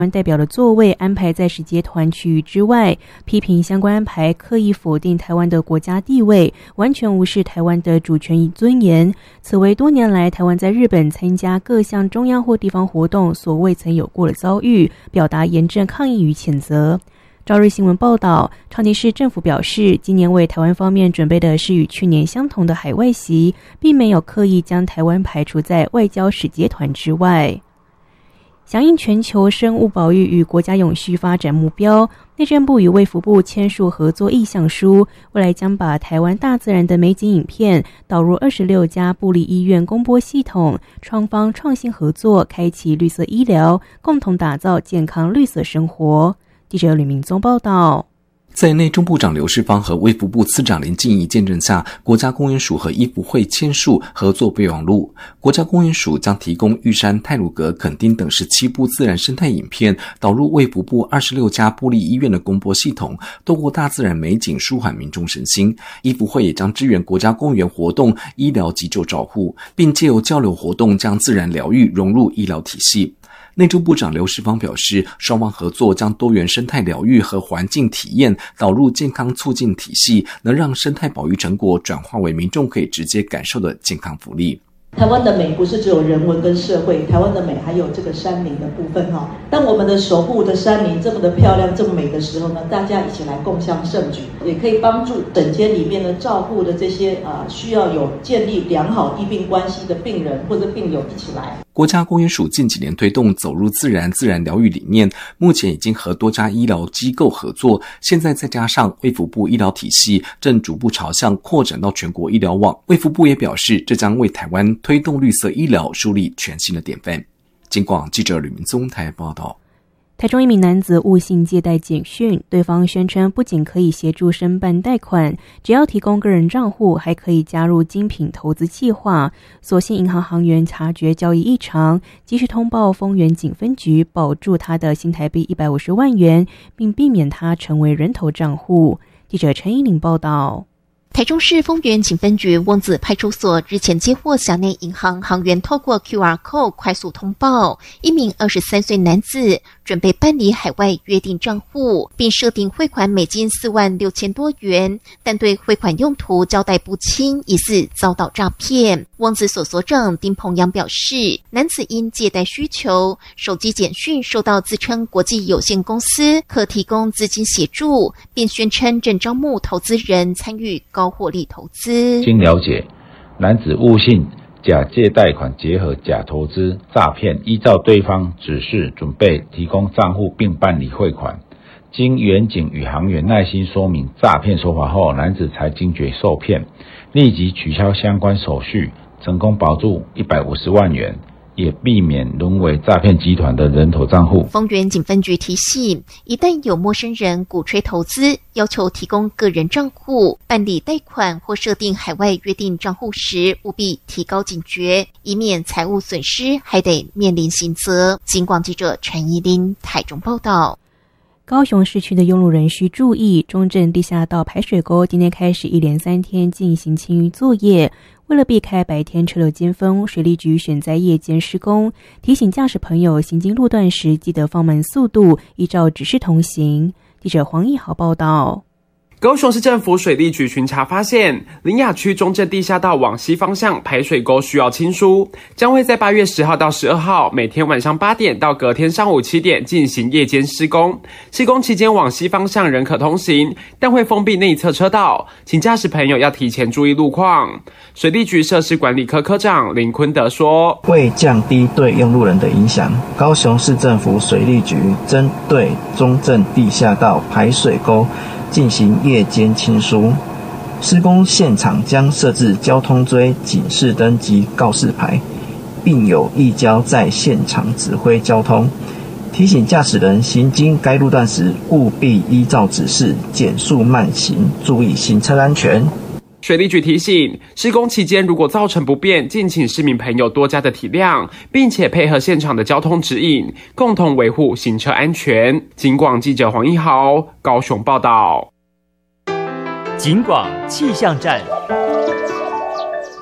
代表的座位安排在使节团区域之外，批评相关安排刻意否定台湾的国家地位，完全无视台湾的主权与尊严。此为多年来台湾在日本参加各项中央或地方活动所未曾有过的遭遇，表达严正抗议与谴责。朝日新闻报道，长崎市政府表示，今年为台湾方面准备的是与去年相同的海外席，并没有刻意将台湾排除在外交使节团之外。响应全球生物保育与国家永续发展目标，内政部与卫福部签署合作意向书，未来将把台湾大自然的美景影片导入26家部立医院公播系统，双方创新合作，开启绿色医疗，共同打造健康绿色生活。记者吕明宗报道。 在内政部长刘世芳和卫福部次长林静怡见证下，国家公园署和医福会签署合作备忘录。国家公园署将提供玉山、太鲁阁、垦丁等17部自然生态影片，导入卫福部26家部立医院的公播系统，透过大自然美景舒缓民众身心。医福会也将支援国家公园活动、医疗急救照护，并借由交流活动将自然疗愈融入医疗体系。内政部长刘世芳表示，双方合作将多元生态疗愈和环境体验导入健康促进体系，能让生态保育成果转化为民众可以直接感受的健康福利。 台湾的美不是只有人文跟社会，台湾的美还有这个山林的部分哈。当我们的守护的山林这么的漂亮、这么美的时候呢，大家一起来共襄盛举，也可以帮助诊间里面的照护的这些需要有建立良好医病关系的病人或者病友一起来。 国家公园署近几年推动走入自然疗愈理念，目前已经和多家医疗机构合作，现在再加上卫福部医疗体系，正逐步朝向扩展到全国医疗网。卫福部也表示，这将为台湾推动绿色医疗树立全新的典范。警广记者吕明宗台报道。 台中一名男子误信借贷简讯，对方宣称不仅可以协助申办贷款，只要提供个人账户，还可以加入精品投资计划。所幸银行行员察觉交易异常，及时通报丰原警分局，保住他的新台币150万元，并避免他成为人头账户。记者陈依玲报道。 台中市丰原警分局翁子派出所日前接获辖内银行行员透过 QR Code 快速通报，一名23岁男子准备办理海外约定账户，并设定汇款美金46000多元，但对汇款用途交代不清，疑似遭到诈骗。翁子所所长丁鹏阳表示，男子因借贷需求，手机简讯收到自称国际有限公司可提供资金协助，并宣称正招募投资人参与高获利投资。 经了解，男子误信假借贷款结合假投资诈骗，依照对方指示准备提供账户并办理汇款。经员警与行员耐心说明诈骗手法后，男子才惊觉受骗，立即取消相关手续，成功保住150万元，也避免沦为诈骗集团的人头账户。 丰原警分局提醒，一旦有陌生人鼓吹投资，要求提供个人账户、办理贷款或设定海外约定账户时，务必提高警觉，以免财务损失，还得面临刑责。警广记者陈依琳台中报道。 高雄市区的用路人需注意，中正地下道排水沟今天开始一连3天进行清淤作业。为了避开白天车流尖峰，水利局选在夜间施工，提醒驾驶朋友行经路段时记得放慢速度，依照指示同行。记者黄义豪报道。 高雄市政府水利局巡查发现，苓雅区中正地下道往西方向排水沟需要清疏，将会在8月10号到12号每天晚上8点到隔天上午7点进行夜间施工。施工期间往西方向仍可通行，但会封闭内侧车道，请驾驶朋友要提前注意路况。水利局设施管理科科长林坤德说， 为降低对用路人的影响，高雄市政府水利局针对中正地下道排水沟进行夜间清疏，施工现场将设置交通锥、警示灯及告示牌，并有义交在现场指挥交通，提醒驾驶人行经该路段时务必依照指示减速慢行，注意行车安全。 水利局提醒，施工期间如果造成不便，敬请市民朋友多加的体谅，并且配合现场的交通指引，共同维护行车安全。警广记者黄一豪高雄报道。 警广气象站。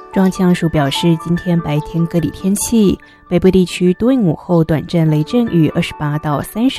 中央气象署表示，今天白天各地天气，北部地区多云午后短暂雷阵雨，28到30